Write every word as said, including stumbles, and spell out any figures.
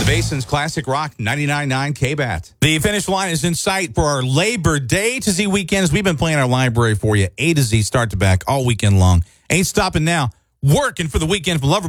Basin's Classic Rock ninety-nine point nine K B A T. The finish line is in sight for our Labor Day to Z weekends. We've been playing our library for you, A to Z, start to back, all weekend long. Ain't stopping now. Working for the weekend from Lover.